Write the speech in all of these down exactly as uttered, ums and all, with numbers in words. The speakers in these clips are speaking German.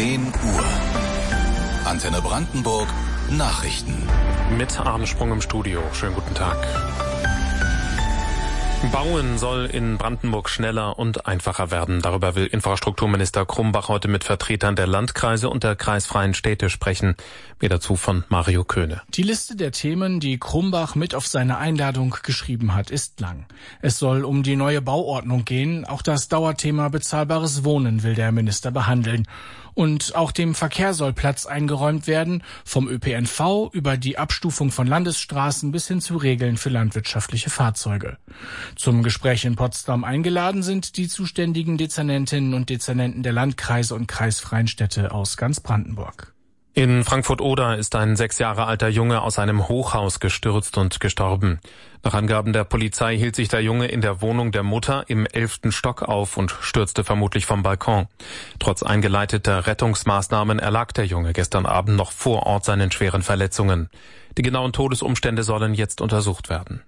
zehn Uhr. Antenne Brandenburg Nachrichten. Mit Armensprung im Studio. Schönen guten Tag. Bauen soll in Brandenburg schneller und einfacher werden. Darüber will Infrastrukturminister Krumbach heute mit Vertretern der Landkreise und der kreisfreien Städte sprechen. Mehr dazu von Mario Köhne. Die Liste der Themen, die Krumbach mit auf seine Einladung geschrieben hat, ist lang. Es soll um die neue Bauordnung gehen. Auch das Dauerthema bezahlbares Wohnen will der Minister behandeln. Und auch dem Verkehr soll Platz eingeräumt werden, vom Ö P N V über die Abstufung von Landesstraßen bis hin zu Regeln für landwirtschaftliche Fahrzeuge. Zum Gespräch in Potsdam eingeladen sind die zuständigen Dezernentinnen und Dezernenten der Landkreise und kreisfreien Städte aus ganz Brandenburg. In Frankfurt-Oder ist ein sechs Jahre alter Junge aus einem Hochhaus gestürzt und gestorben. Nach Angaben der Polizei hielt sich der Junge in der Wohnung der Mutter im elften Stock auf und stürzte vermutlich vom Balkon. Trotz eingeleiteter Rettungsmaßnahmen erlag der Junge gestern Abend noch vor Ort seinen schweren Verletzungen. Die genauen Todesumstände sollen jetzt untersucht werden.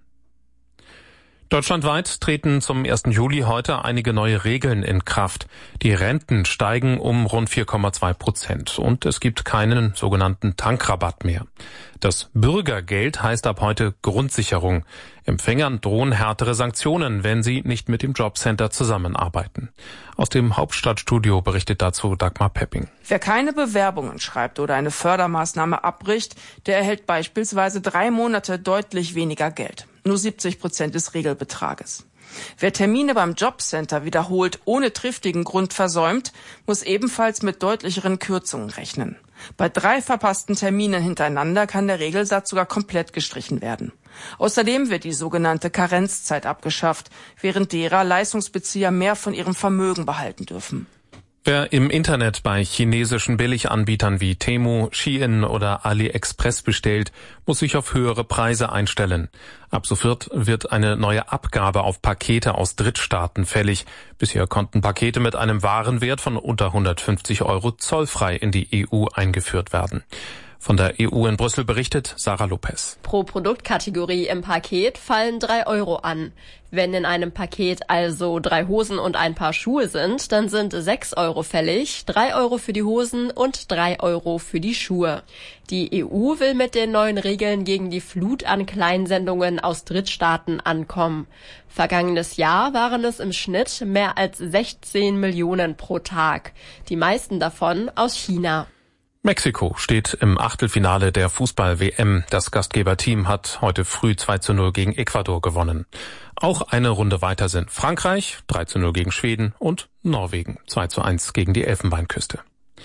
Deutschlandweit treten zum ersten Juli heute einige neue Regeln in Kraft. Die Renten steigen um rund vier Komma zwei Prozent und es gibt keinen sogenannten Tankrabatt mehr. Das Bürgergeld heißt ab heute Grundsicherung. Empfängern drohen härtere Sanktionen, wenn sie nicht mit dem Jobcenter zusammenarbeiten. Aus dem Hauptstadtstudio berichtet dazu Dagmar Pepping. Wer keine Bewerbungen schreibt oder eine Fördermaßnahme abbricht, der erhält beispielsweise drei Monate deutlich weniger Geld. Nur siebzig Prozent des Regelbetrages. Wer Termine beim Jobcenter wiederholt ohne triftigen Grund versäumt, muss ebenfalls mit deutlicheren Kürzungen rechnen. Bei drei verpassten Terminen hintereinander kann der Regelsatz sogar komplett gestrichen werden. Außerdem wird die sogenannte Karenzzeit abgeschafft, während derer Leistungsbezieher mehr von ihrem Vermögen behalten dürfen. Wer im Internet bei chinesischen Billiganbietern wie Temu, Shein oder AliExpress bestellt, muss sich auf höhere Preise einstellen. Ab sofort wird eine neue Abgabe auf Pakete aus Drittstaaten fällig. Bisher konnten Pakete mit einem Warenwert von unter hundertfünfzig Euro zollfrei in die E U eingeführt werden. Von der E U in Brüssel berichtet Sarah Lopez. Pro Produktkategorie im Paket fallen drei Euro an. Wenn in einem Paket also drei Hosen und ein Paar Schuhe sind, dann sind sechs Euro fällig, drei Euro für die Hosen und drei Euro für die Schuhe. Die E U will mit den neuen Regeln gegen die Flut an Kleinsendungen aus Drittstaaten ankommen. Vergangenes Jahr waren es im Schnitt mehr als sechzehn Millionen pro Tag. Die meisten davon aus China. Mexiko steht im Achtelfinale der Fußball-W M. Das Gastgeberteam hat heute früh zwei zu null gegen Ecuador gewonnen. Auch eine Runde weiter sind Frankreich, drei zu null gegen Schweden und Norwegen, zwei zu eins gegen die Elfenbeinküste.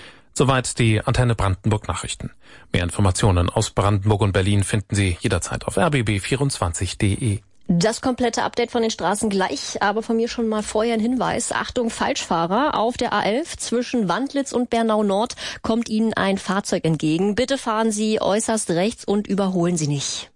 Soweit die Antenne Brandenburg Nachrichten. Mehr Informationen aus Brandenburg und Berlin finden Sie jederzeit auf r b b vierundzwanzig punkt d e. Das komplette Update von den Straßen gleich, aber von mir schon mal vorher ein Hinweis. Achtung, Falschfahrer, auf der A elf zwischen Wandlitz und Bernau Nord kommt Ihnen ein Fahrzeug entgegen. Bitte fahren Sie äußerst rechts und überholen Sie nicht.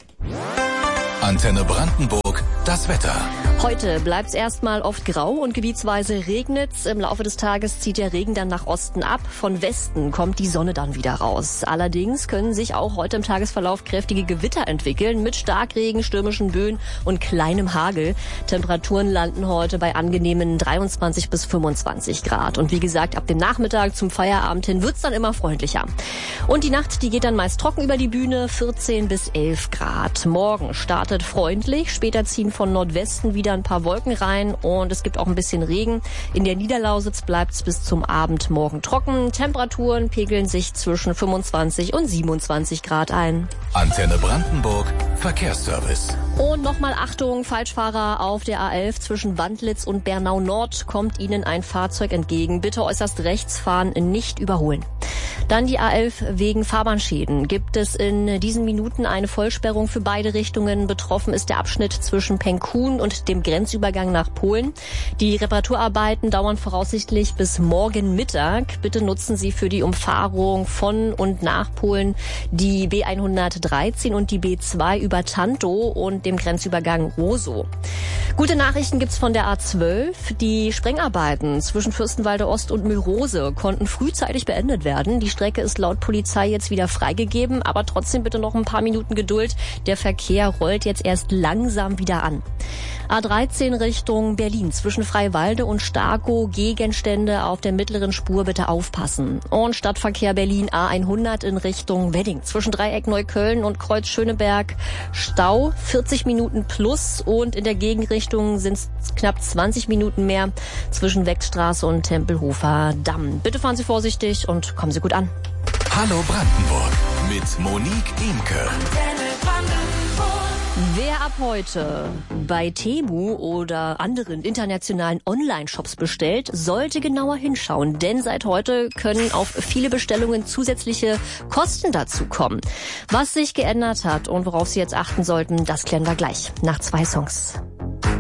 Antenne Brandenburg, das Wetter. Heute bleibt's erstmal oft grau und gebietsweise regnet's. Im Laufe des Tages zieht der Regen dann nach Osten ab. Von Westen kommt die Sonne dann wieder raus. Allerdings können sich auch heute im Tagesverlauf kräftige Gewitter entwickeln mit Starkregen, stürmischen Böen und kleinem Hagel. Temperaturen landen heute bei angenehmen dreiundzwanzig bis fünfundzwanzig Grad. Und wie gesagt, ab dem Nachmittag zum Feierabend hin wird's dann immer freundlicher. Und die Nacht, die geht dann meist trocken über die Bühne, vierzehn bis elf Grad. Morgen startet freundlich, später ziehen von Nordwesten wieder ein paar Wolken rein und es gibt auch ein bisschen Regen. In der Niederlausitz bleibt es bis zum Abend morgen trocken. Temperaturen pegeln sich zwischen fünfundzwanzig und siebenundzwanzig Grad ein. Antenne Brandenburg, Verkehrsservice. Und nochmal Achtung, Falschfahrer auf der A elf zwischen Wandlitz und Bernau Nord kommt Ihnen ein Fahrzeug entgegen. Bitte äußerst rechts fahren, nicht überholen. Dann die A elf wegen Fahrbahnschäden. Gibt es in diesen Minuten eine Vollsperrung für beide Richtungen. Betroffen ist der Abschnitt zwischen Penkun und dem Grenzübergang nach Polen. Die Reparaturarbeiten dauern voraussichtlich bis morgen Mittag. Bitte nutzen Sie für die Umfahrung von und nach Polen die B hundertdreizehn und die B zwei über Tantow und dem Grenzübergang Rosow. Gute Nachrichten gibt's von der A zwölf. Die Sprengarbeiten zwischen Fürstenwalde Ost und Mülrose konnten frühzeitig beendet werden. Die Strecke ist laut Polizei jetzt wieder freigegeben, aber trotzdem bitte noch ein paar Minuten Geduld. Der Verkehr rollt jetzt erst langsam wieder an. A dreizehn Richtung Berlin zwischen Freiwalde und Starkow Gegenstände auf der mittleren Spur bitte aufpassen. Und Stadtverkehr Berlin A hundert in Richtung Wedding zwischen Dreieck Neukölln und Kreuz Schöneberg Stau vierzig Minuten plus und in der Gegenrichtung sind es knapp zwanzig Minuten mehr zwischen Wechstraße und Tempelhofer Damm. Bitte fahren Sie vorsichtig und kommen Sie gut an. Hallo Brandenburg mit Monique Imke. Wer ab heute bei Temu oder anderen internationalen Online-Shops bestellt, sollte genauer hinschauen, denn seit heute können auf viele Bestellungen zusätzliche Kosten dazukommen. Was sich geändert hat und worauf Sie jetzt achten sollten, das klären wir gleich nach zwei Songs.